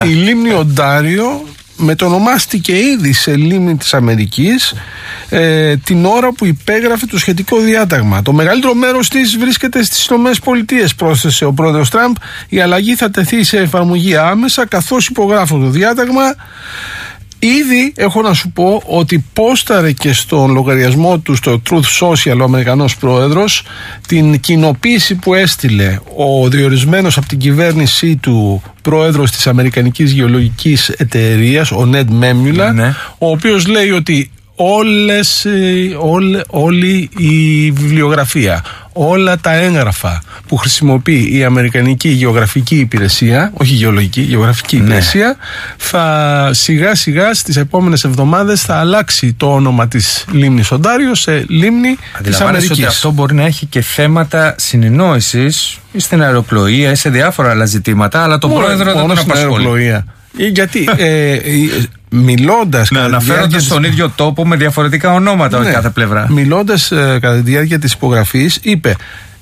Η λίμνη Οντάριο μετονομάστηκε ήδη σε λίμνη της Αμερικής την ώρα που υπέγραφε το σχετικό διάταγμα. Το μεγαλύτερο μέρος της βρίσκεται στις ΗΠΑ, πρόσθεσε ο πρόεδρος Τραμπ. Η αλλαγή θα τεθεί σε εφαρμογή άμεσα καθώς υπογράφω το διάταγμα. Ήδη έχω να σου πω ότι πόσταρε και στον λογαριασμό του στο Truth Social ο Αμερικανός πρόεδρος την κοινοποίηση που έστειλε ο διορισμένος από την κυβέρνησή του πρόεδρος της Αμερικανικής Γεωλογικής Εταιρείας, ο Ned Memula, ναι, ο οποίος λέει ότι όλη η βιβλιογραφία, όλα τα έγγραφα που χρησιμοποιεί η Αμερικανική Γεωγραφική Υπηρεσία, όχι Γεωλογική, Γεωγραφική Υπηρεσία, θα σιγά σιγά στις επόμενες εβδομάδες θα αλλάξει το όνομα της λίμνης Οντάριο σε λίμνη της Αμερικής. Ότι αυτό μπορεί να έχει και θέματα συνεννόησης ή στην αεροπλοεία ή σε διάφορα άλλα ζητήματα, αλλά τον πρόεδρο δεν τον απασχολεί. Γιατί μιλώντας να αναφέρονται στον ίδιο τόπο με διαφορετικά ονόματα, ναι, κάθε πλευρά. Μιλώντας κατά τη διάρκεια της υπογραφής, είπε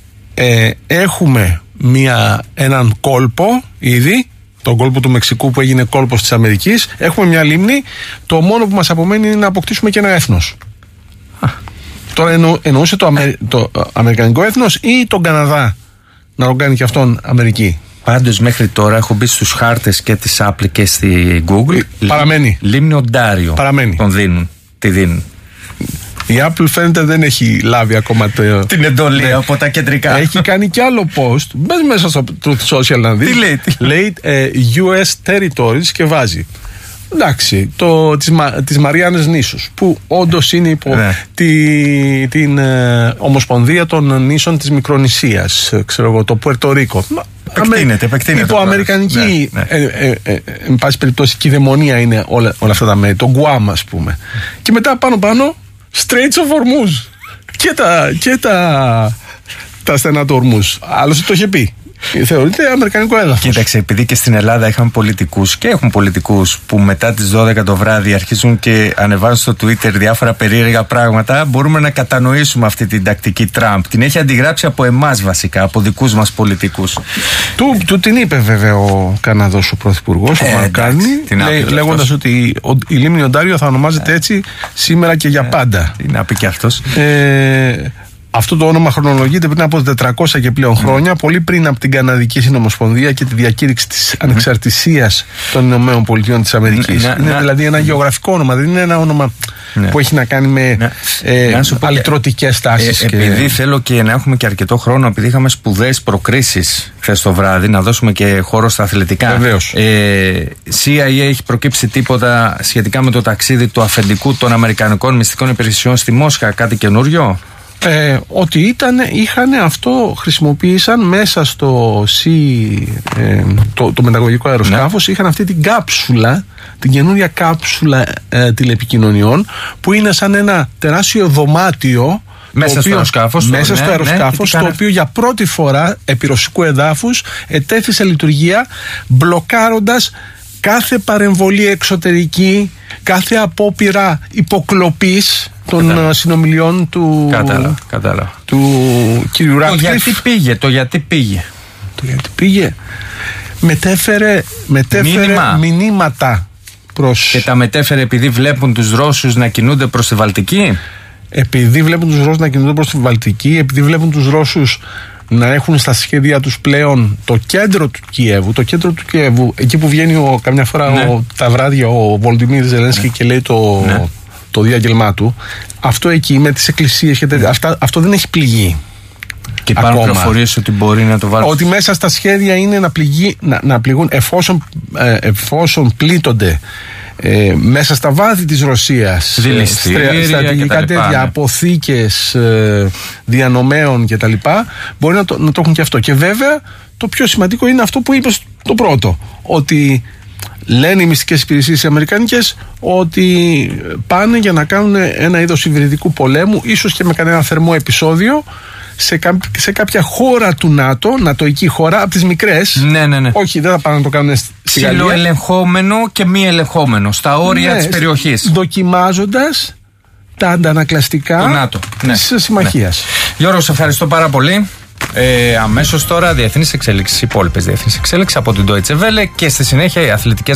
έχουμε έναν κόλπο ήδη, τον κόλπο του Μεξικού που έγινε κόλπος της Αμερικής, έχουμε μια λίμνη, το μόνο που μας απομένει είναι να αποκτήσουμε και ένα έθνος. Τώρα εννοούσε το αμερικανικό έθνος ή τον Καναδά να τον κάνει και αυτόν Αμερική. Πάντως μέχρι τώρα έχω μπει στους χάρτες και της Apple και στη Google. Παραμένει. Λίμνη Οντάριο. Παραμένει. Τη δίνουν. Η Apple φαίνεται δεν έχει λάβει ακόμα την εντολή από τα κεντρικά. Έχει κάνει κι άλλο post. Μπες μέσα στο Truth Social να δεις. Τι λέει? Λέει US Territories και βάζει. Εντάξει, τις Μαριάνες νήσους, που όντως είναι υπό την Ομοσπονδία των Νήσων της Μικρονησίας, ξέρω εγώ, το Πουερτορίκο. Επεκτείνεται. Υπό αμερικανική, εν πάση περιπτώσει, κυδαιμονία είναι όλα αυτά τα μέρη, το Γκουάμ, ας πούμε. Και μετά πάνω, Straits of Hormuz. Και τα στενά του Ορμούζ. Άλλωστε το είχε πει. Θεωρείται αμερικανικό έδαφος. Κοίταξε, επειδή και στην Ελλάδα είχαν πολιτικούς και έχουν πολιτικούς που μετά τις 12 το βράδυ αρχίζουν και ανεβάζουν στο Twitter διάφορα περίεργα πράγματα, μπορούμε να κατανοήσουμε αυτή την τακτική Τραμπ. Την έχει αντιγράψει από εμάς βασικά, από δικούς μας πολιτικούς. Του την είπε βέβαια ο Καναδός ο Πρωθυπουργός, ο Μακάρνι, λέγοντας ότι η λίμνη Οντάριο θα ονομάζεται έτσι σήμερα και για πάντα. Τι να πει και αυτός. Αυτό το όνομα χρονολογείται πριν από 400 και πλέον χρόνια, πολύ πριν από την Καναδική Συνομοσπονδία και τη διακήρυξη της ανεξαρτησίας των Ηνωμένων Πολιτειών της Αμερικής. Είναι δηλαδή ένα γεωγραφικό όνομα, δεν είναι ένα όνομα που έχει να κάνει με αλυτρωτικές τάσεις. Επειδή θέλω και να έχουμε και αρκετό χρόνο, επειδή είχαμε σπουδαίες προκρίσεις χθες το βράδυ, να δώσουμε και χώρο στα αθλητικά. Βεβαίως. CIA έχει προκύψει τίποτα σχετικά με το ταξίδι του αφεντικού των Αμερικανικών μυστικών υπηρεσιών στη Μόσχα, κάτι καινούριο? Ότι είχαν αυτό, χρησιμοποίησαν μέσα στο το μεταγωγικό αεροσκάφος, είχαν αυτή την κάψουλα, την καινούρια κάψουλα τηλεπικοινωνιών, που είναι σαν ένα τεράστιο δωμάτιο μέσα στο αεροσκάφος, το οποίο για πρώτη φορά επί ρωσικού εδάφους ετέθη σε λειτουργία, μπλοκάροντας κάθε παρεμβολή εξωτερική, κάθε απόπειρα υποκλοπής των συνομιλιών του κύριου Ράτκλιφ. Το γιατί πήγε. Μετέφερε μηνύματα προς... Και τα μετέφερε επειδή βλέπουν τους Ρώσους να κινούνται προς τη Βαλτική. Επειδή βλέπουν τους Ρώσους να κινούνται προς τη Βαλτική, επειδή βλέπουν τους Ρώσους να έχουν στα σχέδια τους πλέον το κέντρο του Κιέβου, εκεί που βγαίνει καμιά φορά τα βράδια ο Βολντιμίρ Ζελένσκι και λέει το διάγγελμά του, αυτό εκεί με τις εκκλησίες και αυτό δεν έχει πληγεί. Και υπάρχουν πληροφορίες ότι μπορεί να το βάλουν. Ότι μέσα στα σχέδια είναι να πληγούν εφόσον πλήττονται μέσα στα βάθη της Ρωσίας, στρατηγικά τέτοια, αποθήκες διανομέων κτλ. Μπορεί να το έχουν και αυτό. Και βέβαια το πιο σημαντικό είναι αυτό που είπες το πρώτο, ότι λένε οι μυστικές υπηρεσίες οι αμερικανικές ότι πάνε για να κάνουν ένα είδος υβριδικού πολέμου, ίσως και με κανένα θερμό επεισόδιο, σε κάποια χώρα του ΝΑΤΟ, νατοϊκή χώρα, από τις μικρές. Ναι. Όχι, δεν θα πάνε να το κάνουν στη Γαλλία. Ψιλοελεγχόμενο και μη ελεγχόμενο, στα όρια της περιοχής. Δοκιμάζοντας τα αντανακλαστικά της συμμαχίας. Γιώργο, σε ευχαριστώ πάρα πολύ. Αμέσως τώρα διεθνείς εξέλιξεις, υπόλοιπες διεθνείς εξέλιξεις από την Deutsche Welle και στη συνέχεια οι αθλητικές